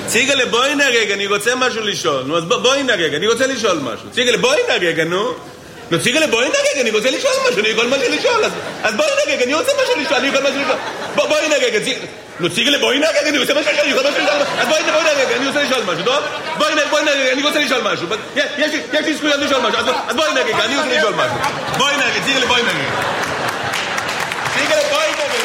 ציגלה, בואי נרגע, אני רוצה משהו לשאול. נו, אז בואי נרגע, אני רוצה לשאול משהו. ציגלה, בואי נרגע, נו. נו, ציגלה, בואי נרגע, אני רוצה לשאול משהו, אני יכול משהו לשאול. אז בואי נרגע, אני רוצה משהו לשאול, אני יכול משהו לשאול. בואי נרגע, נו, ציגלה, בואי נרגע, אני רוצה משהו לשאול, אני יכול משהו לשאול. אז בואי נרגע, אני רוצה לשאול משהו, טוב? בואי נרגע, אני רוצה לשאול משהו. יש לי זכויות לשאול משהו, אז בואי נרגע, אני רוצה לשאול משהו. בואי נרגע, ציגלה, בואי נרגע. ציגלה, בואי נרגע.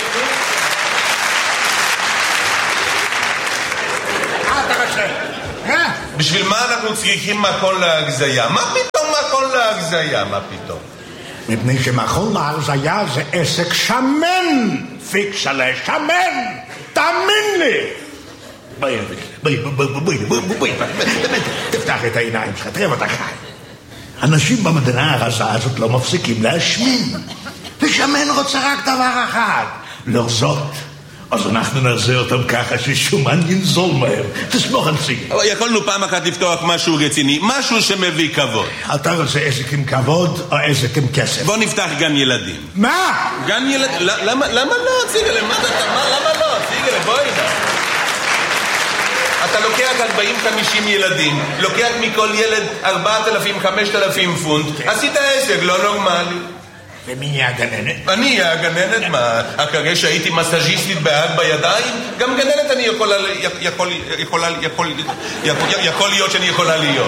בשביל מה אנחנו צריכים מכון להגזיה? מה פתאום מכון להגזיה? מה פתאום? מפני שמכון להגזיה זה עסק שמן, פיקסלה, שמן, תאמין לי. בואי, תפתח את העיניים שלך, תראה ואתה חי. אנשים במדינה הרזה הזאת לא מפסיקים להשמין, ושמן רוצה רק דבר אחד, לרזות. אז אנחנו נעשה אותם ככה ששומן ינזול מהר. תסמוך על סיגל. אבל יכולנו פעם אחת לפתוח משהו רציני, משהו שמביא כבוד. אתה רוצה עסק עם כבוד או עסק עם כסף? בוא נפתח גן ילדים. מה? גן ילדים? למה לא, ציגל? למה לא? ציגל, בואי נה. אתה לוקח 40-50 ילדים, לוקח מכל ילד 4,000-5,000 פונט, עשית עסק לא נורמלי. ומי יהיה הגננת? אני אהיה הגננת, מה? אחרי שהייתי מסאז'יסטית בהג בידיים, גם גננת אני יכול להיות שאני יכולה להיות.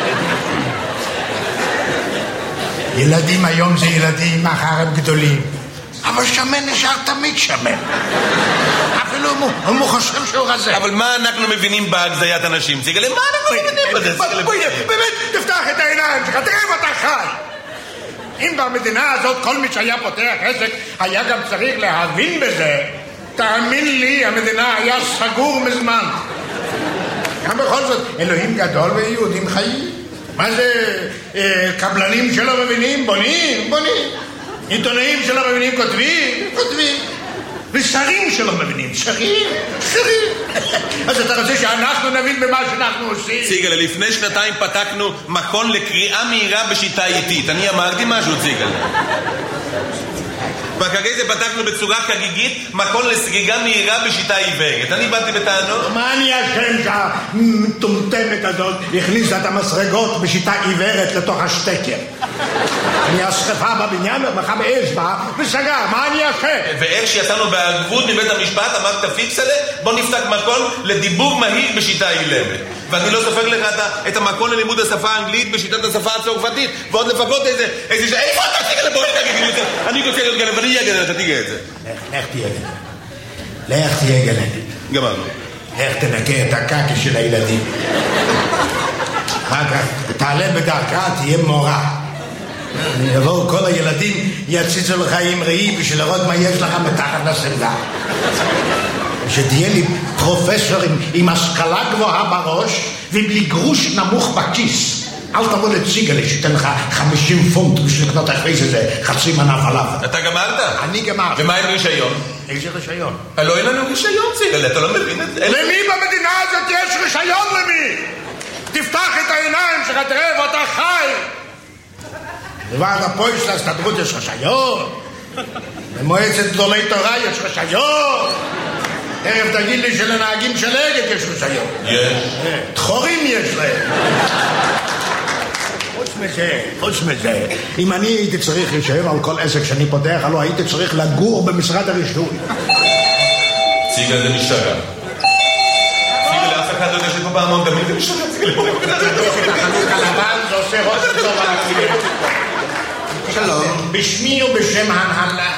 ילדים היום זה ילדים, מחר הם גדולים. אבל שמן נשאר תמיד שמן. אפילו הוא חושב שהוא רזה. אבל מה אנחנו מבינים בהגזיית אנשים? ציגלה, מה אנחנו מבינים בזה? בואי, באמת, תפתח את העיניים שלך, תראה ואתה חי. אם במדינה הזאת כל מי שהיה פותח עסק היה גם צריך להבין בזה, תאמין לי, המדינה היה סגור מזמן. גם בכל זאת, אלוהים גדול ויהודים חיים. מה זה, קבלנים שלא מבינים? בונים. עיתונאים שלא מבינים? כותבים. ושרים שלא מבינים? שרים. אז אתה רוצה שאנחנו נבין במה שאנחנו עושים? ציגלה, לפני 2 פתחנו מכון לקריאה מהירה בשיטה איטית. אני אמרתי משהו, ציגלה. ואחרי זה פתחנו בצורה חגיגית מכון לסגיגה מהירה בשיטה עיוורת. אני באתי בטענות. מה אני אשם שהמטומטמת הזאת הכניסה את המסרגות בשיטה עיוורת לתוך השטקר? אני אסחפה בבניין ומחה באצבע וסגר, מה אני אשם? ואיך שיצאנו בערבות מבית המשפט אמרת פיקסלה, בוא נפתח מכון לדיבור מהיר בשיטה אילמת. ואני לא סופר לך את המכון ללימוד השפה האנגלית בשיטת השפה הצרפתית, ועוד לפחות איזה איפה אתה תגיד לבואי תגיד לי, אני רוצה להיות גנב, אני אהיה גנב, אתה תיגע את זה. לך תהיה גנב. גמרנו. לך תנקה את הקקי של הילדים. אחר כך תעלה בדרכה, תהיה מורה. יבואו כל הילדים, יציצו לך עם ראי בשביל לראות מה יש לך מתחת לשמלה. שתהיה לי פרופסור עם השכלה גבוהה בראש ובלי גרוש נמוך בכיס. אל תבוא לציגלה שתן לך 50 פונט בשביל לקנות אחרי זה חצי מנה פלאפל. אתה גמרת? אני גמרתי. ומה עם רישיון? איזה רישיון? לא אין לנו רישיון, ציגלה, אתה לא מבין את זה? למי במדינה הזאת יש רישיון למי? תפתח את העיניים שלך, תראה ואתה חי. לוועד הפועל של ההסתדרות יש רישיון. במועצת גדולי תורה יש רישיון. תכף תגיד לי שלנהגים של אגד יש רישיון. יש. דחורים יש להם. חוץ מזה, אם אני הייתי צריך רישיון על כל עסק שאני פותח, הלוא הייתי צריך לגור במשרד הרישוי. ציגל זה משתגע. ציגל אף אחד לא יודע שפה פעמון דמים זה משתגע. ציגל פה החנות הלבן זה עושה ראש טוב על הציגל. שלום. בשמי ובשם ההנהלה.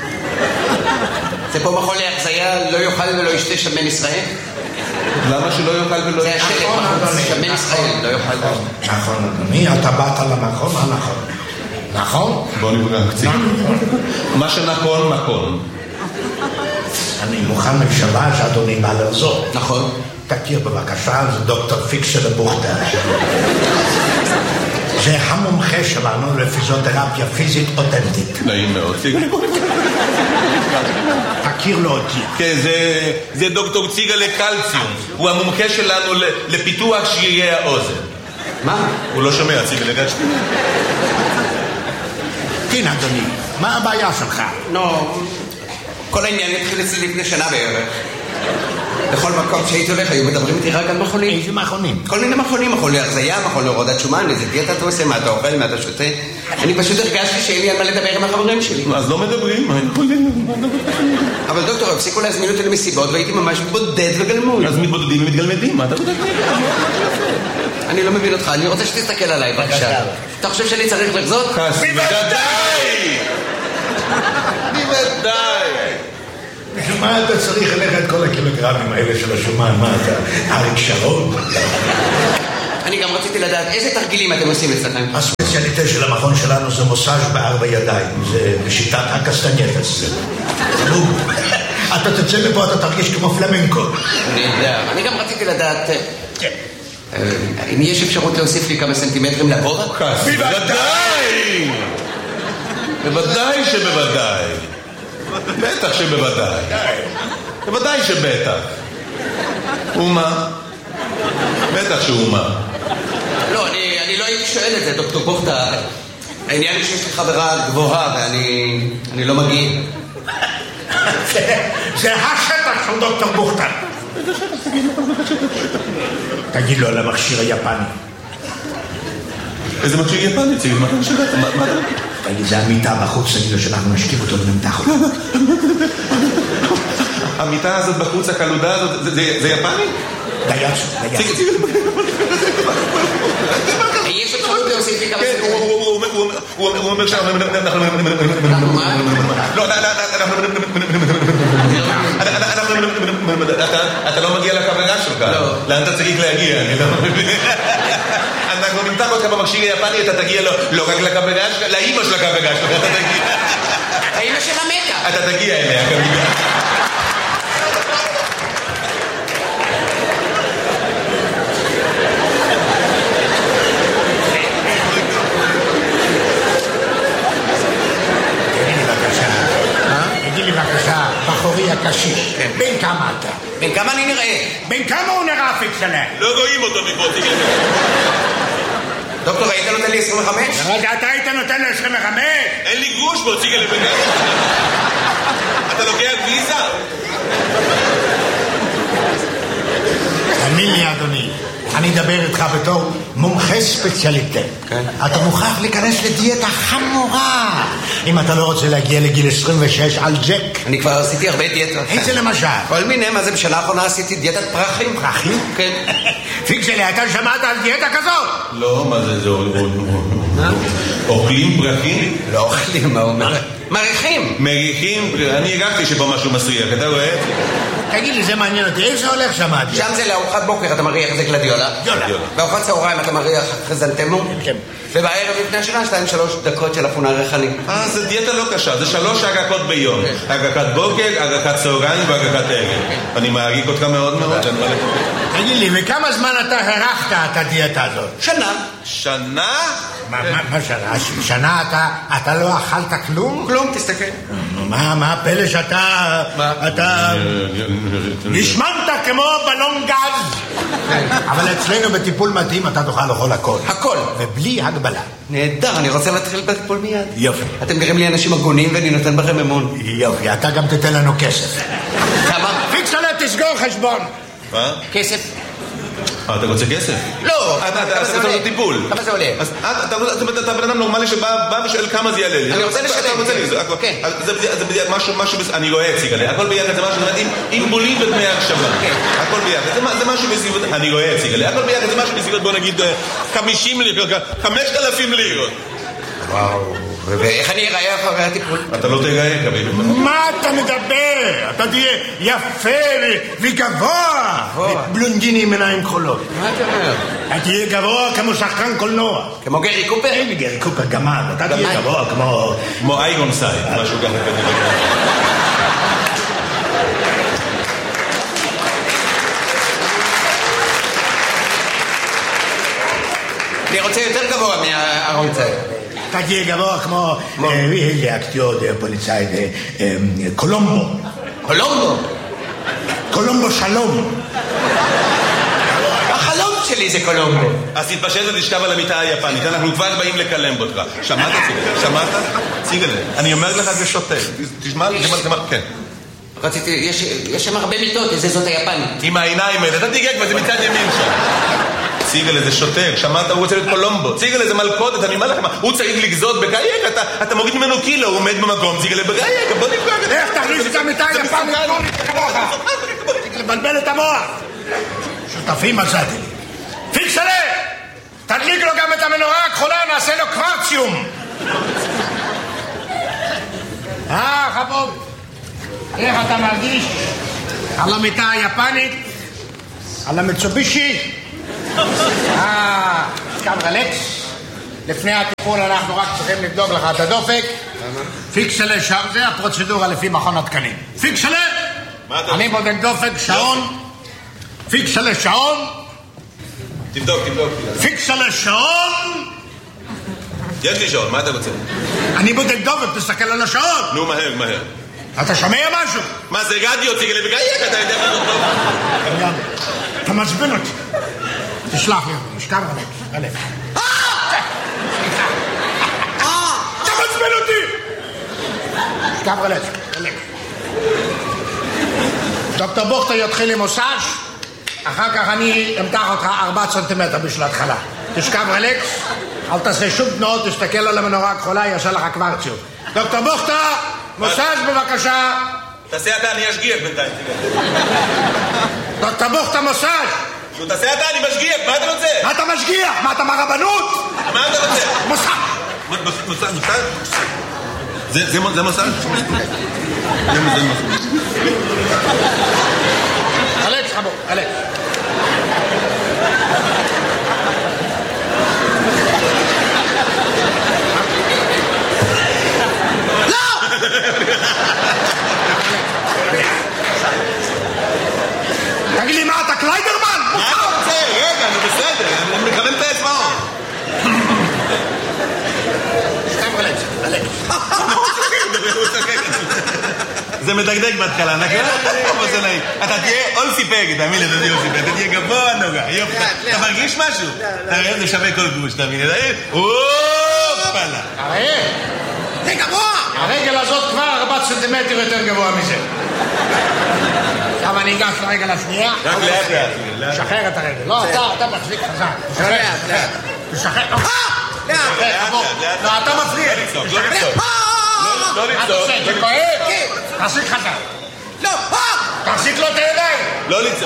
זה פה מכון להחזיה, לא יאכל ולא ישתה שמן ישראל? למה שלא יאכל ולא ישתה? זה השלט, שמן ישראל, לא יאכל ולא. נכון, אדוני, אתה באת למכון הנכון. נכון? בוא נברח קצת. מה שנכון, נכון. אני מוכן לשבוע שאדוני בא לעזור. נכון. תכיר בבקשה, זה דוקטור פיקסלה בוכטר. זה המומחה שלנו לפיזיותרפיה פיזית אותנטית. נעים מאוד. תכיר לו אותי. כן, זה דוקטור ציגלה קלציום. הוא המומחה שלנו לפיתוח שרירי האוזן. מה? הוא לא שומע, ציגלה גשתי. כן, אדוני, מה הבעיה שלך? כל העניין התחיל אצלי לפני שנה בערך. בכל מקום שהייתי הולך, היו מדברים איתי רק על מכונים. איזה מכונים? כל מיני מכונים, מכון להרזיה, מכון להורדת שומן, איזה דיאטה אתה עושה, מה אתה אוכל, מה אתה שותה. אני פשוט הרגשתי שאין לי על מה לדבר עם החברים שלי. אז לא מדברים, אבל דוקטור, הפסיקו להזמין אותי למסיבות והייתי ממש בודד וגלמוד. אז מתבודדים ומתגלמדים, מה אתה בודד? אני לא מבין אותך, אני רוצה שתסתכל עליי, בבקשה. אתה חושב שאני צריך לחזות? בוודאי! בוודאי! בשביל מה אתה צריך ללכת את כל הקילוגרמים האלה של השומן? מה אתה, אריק שרון? אני גם רציתי לדעת איזה תרגילים אתם עושים אצלכם. הספציאליטה של המכון שלנו זה מוסאז' ב4 ידיים. זה בשיטת הקסטנייטס. אתה תצא מפה, אתה תרגיש כמו פלמנקו. אני יודע. אני גם רציתי לדעת... אם יש אפשרות להוסיף לי כמה סנטימטרים לגובה? בוודאי! בוודאי שבוודאי. בטח שבוודאי. בוודאי שבטח. ומה? בטח שאומה. לא, אני לא הייתי שואל את זה, דוקטור בוכתה. העניין היא שיש לי חברה גבוהה ואני לא מגיע. זה השטח של דוקטור בוכתה. תגיד לו על המכשיר היפני. איזה מכשיר יפני? תגיד, מה אתה משגעת? מה אתה... תגיד, זה המיטה בחוץ, תגיד לו שאנחנו נשכיב אותו ונמתח אותו. המיטה הזאת בחוץ, הקלודה הזאת, זה יפני? דייצו. יש אפשרות להוסיף לי כמה סנטימטרים. הוא אומר שאנחנו... לא, אתה לא מגיע לקבלה שלך. לאן אתה צריך להגיע? אני לא מבין. אנחנו נמתח אותך במכשיר היפני, אתה תגיע לא רק לקבלה שלך, לאמא של הקבלה שלך אתה תגיע. האמא של המקה. אתה תגיע אליה כמובן. בחורי הקשיש. בין כמה אתה? בין כמה אני נראה? בין כמה הוא נראה פיקסלה? לא רואים אותו מפה, תגיד. דוקטור, היית נותן לי 25? רגע, אתה היית נותן לי 25? אין לי גרוש בו, תגיד לי. אתה לוקח ויזה? תאמין לי, אדוני, אני אדבר איתך בתור מומחה ספציאליטה. אתה מוכרח להיכנס לדיאטה חמורה אם אתה לא רוצה להגיע לגיל 26 על ג'ק. אני כבר עשיתי הרבה דיאטות. איזה למשל? כל מיני, מה זה בשנה האחרונה עשיתי דיאטת פרחים. פרחים? כן. פיקסלי, אתה שמעת על דיאטה כזאת? לא, מה זה? אוכלים פרחים? לא אוכלים, מה אומר? מריחים. מריחים? אני הרגשתי שפה משהו מסריח, אתה רואה? תגיד לי, זה מעניין אותי, איך זה הולך שם? שם זה לארוחת בוקר, אתה מריח איזה גלדיולה. בארוחת צהריים אתה מריח חזנטמו. כן. ובערב לפני השינה 2-3 דקות של אפונה ריחני. זה דיאטה לא קשה, זה 3 הגקות ביום. הגקת בוקר, הגקת צהריים והגקת ערב. אני מעריך אותך מאוד מאוד. תגיד לי, וכמה זמן אתה הרחת את הדיאטה הזאת? שנה. שנה? מה שנה? שנה אתה לא אכלת כלום? כלום, תסתכל. מה הפלא שאתה... אתה... נשמנת כמו בלון גז. אבל אצלנו בטיפול מתאים אתה תוכל לאכול הכל. הכל. ובלי הגבלה. נהדר, אני רוצה להתחיל בטיפול מיד. יופי. אתם נראים לי אנשים הגונים ואני נותן בכם אמון. יופי, אתה גם תתן לנו כסף. כמה? פיקסלה, תסגור חשבון. מה? כסף. אתה רוצה כסף? לא. אתה רוצה טיפול. כמה זה עולה? אתה בן אדם נורמלי שבא ושואל כמה זה יעלה לי. אני רוצה לשלם. זה משהו, אני רואה אציג עליה. הכל ביחד זה משהו, עם בולים ודמי הקשבה. הכל ביחד. זה משהו בסביבות, אני רואה אציג עליה. הכל ביחד זה משהו בסביבות, בוא נגיד 50 לירות, 5,000 לירות. וואו. ואיך אני אראה אחרי הטיפול? אתה לא תראה, כביל. מה אתה מדבר? אתה תהיה יפה וגבוה. בלונדיני עם עיניים כחולות. מה אתה אומר? אתה תהיה גבוה כמו שחקן קולנוע. כמו גרי קופר? אין גרי קופר, גמד. אתה תהיה גבוה כמו אייגון סייד, משהו ככה. אני רוצה יותר גבוה מהארון צייד. אתה תהיה גבוה כמו אקטיור פוליצאי קולומבו. קולומבו? קולומבו שלום. החלום שלי זה קולומבו. אז תתפשט ותשכב על המיטה היפנית, אנחנו כבר באים לקלם אותך. שמעת? שמעת? ציגלה. אני אומר לך זה שוטה. תשמע, כן. רציתי, יש שם הרבה מיטות, זאת היפנית. עם העיניים האלה, אתה תיגע כבר, זה מצד ימין שם. ציגל זה שוטר, שמעת? הוא רוצה להיות קולומבו. ציגל זה מלכודת, אני אומר לכם, הוא צריך לגזות בגייק, אתה מוריד ממנו קילו, הוא עומד במקום, ציגל בגייק, בוא נפגע. איך תכניס את המיטה היפנית? לבלבל את המוח. שותפים מצאתי. פיקסלה! תדליק לו גם את המנורה הכחולה, נעשה לו קוורציום. חבוב, איך אתה מרגיש על המיטה היפנית? על המיצובישי? קם רלקס. לפני הטיפול אנחנו רק צריכים לבדוק לך את הדופק. פיקסלה שם, זה הפרוצדורה לפי מכון התקנים. פיקסלה! אני בודק דופק, שעון. פיקסלה שעון. תבדוק. פיקסלה שעון. יש לי שעון, מה אתה רוצה? אני בודק דופק, תסתכל על השעון. נו, מהר. אתה שומע משהו? מה זה רדיו, ציגל בגייק, אתה יודע מה טוב? אתה מעצבן אותי. תשלח לי, משכב הלב. אתה מעצבן אותי! משכב הלב. דוקטור בוכטה יתחיל עם מסאז', אחר כך אני אמתח אותך 4 סנטימטר בשביל ההתחלה. תשכב רלקס, אל תעשה שום תנועות, תסתכל על המנורה הכחולה, יעשה לך קוורציום. דוקטור בוכטה, מסאז' בבקשה. תעשה אתה, אני אשגיח בינתיים. דוקטור בוכטה, מסאז'. תעשה אתה, אני משגיח, מה אתה רוצה? מה אתה משגיח? מה אתה מהרבנות? מה אתה רוצה? מסאז'. זה מסאז'? אלכס חבוב, אלכס. תגיד לי מה אתה קליידרמן? מה אתה רוצה? רגע, אני בסדר, אני מכוון את האצבעות. סתם אלכס, אלכס. זה מדגדג בהתחלה, אתה תהיה אולסי פגד, תאמין לי, אתה תהיה אולסי פגד, אתה תהיה גבוה נוגע, יופי, אתה מרגיש משהו? תראה, זה שווה כל גוש, תאמין לי, אופלה. זה גבוה! הרגל הזאת כבר 4 סנטימטר יותר גבוה מזה. עכשיו אני אגש לרגל השנייה. רק לאט. תשחרר את הרגל. לא, אתה מחזיק חזק. לאט. תשחרר. לאט. לא, אתה מפריע. לא לצעוק. זה כואב? תחזיק חזק. לא! תחזיק לו את הידיים. לא לצעוק.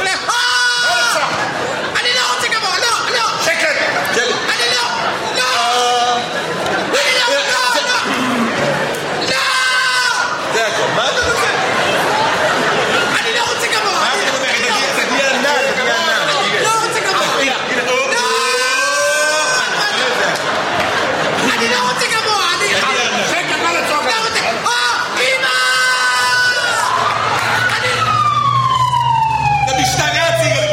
אני לא רוצה גבוה, לא! שקט. אני לא! זה הכל, מה אתה רוצה? אני לא רוצה גבוה! מה אתה רוצה? תגיע ענק. לא רוצה גבוה! אני לא רוצה גבוה!